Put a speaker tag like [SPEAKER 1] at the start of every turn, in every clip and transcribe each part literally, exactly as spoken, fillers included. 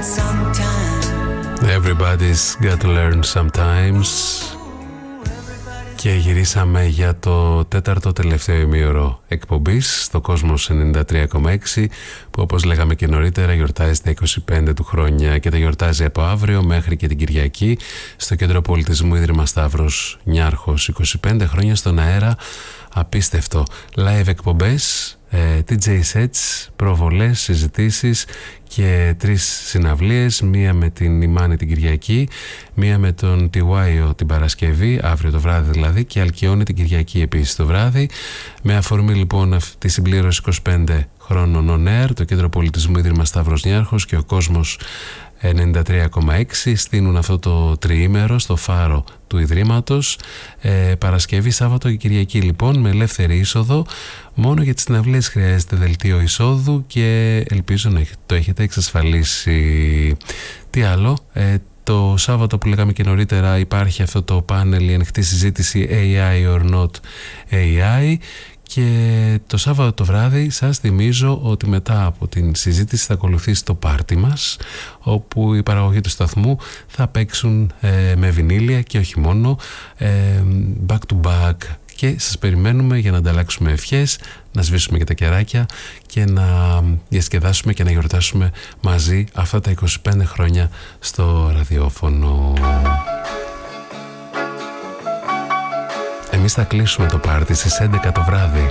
[SPEAKER 1] Everybody's got to learn sometimes. Και γυρίσαμε για το τέταρτο τελευταίο ημίωρο εκπομπής στο Κόσμος ενενήντα τρία κόμμα έξι, που όπως λέγαμε και νωρίτερα γιορτάζει τα είκοσι πέντε του χρόνια και τα γιορτάζει από αύριο μέχρι και την Κυριακή στο Κέντρο Πολιτισμού Ίδρυμα Σταύρος Νιάρχος. είκοσι πέντε χρόνια στον αέρα, απίστευτο. Live εκπομπές, τι τζέι sets, προβολές, συζητήσεις και τρεις συναυλίες, μία με την Ιμάνη την Κυριακή, μία με τον Τιουάιο την Παρασκευή, αύριο το βράδυ δηλαδή, και Αλκιόνη την Κυριακή επίσης το βράδυ. Με αφορμή λοιπόν τη συμπλήρωση είκοσι πέντε χρόνων on air, το Κέντρο Πολιτισμού Ίδρυμα Σταύρος Νιάρχος και ο Κόσμος ενενήντα τρία κόμμα έξι στείνουν αυτό το τριήμερο στο φάρο του Ιδρύματος, ε, Παρασκευή, Σάββατο και Κυριακή λοιπόν, με ελεύθερη είσοδο. Μόνο για τις συναυλίες χρειάζεται δελτίο εισόδου και ελπίζω να το έχετε εξασφαλίσει. Τι άλλο, ε, το Σάββατο που λέγαμε και νωρίτερα υπάρχει αυτό το πάνελ, η ανοιχτή συζήτηση έι άι or not έι άι. Και το Σάββατο το βράδυ σας θυμίζω ότι μετά από την συζήτηση θα ακολουθήσει το πάρτι μας, όπου οι παραγωγοί του σταθμού θα παίξουν ε, με βινίλια και όχι μόνο, ε, back to back, και σας περιμένουμε για να ανταλλάξουμε ευχές, να σβήσουμε και τα κεράκια και να διασκεδάσουμε και να γιορτάσουμε μαζί αυτά τα είκοσι πέντε χρόνια στο ραδιόφωνο. Εμείς θα κλείσουμε το πάρτι στις έντεκα το βράδυ.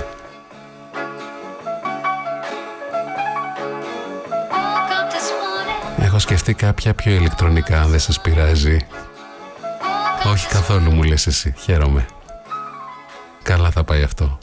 [SPEAKER 1] Έχω σκεφτεί κάποια πιο ηλεκτρονικά, αν δεν σας πειράζει. Όχι καθόλου, μου λες εσύ. Χαίρομαι. Καλά θα πάει αυτό.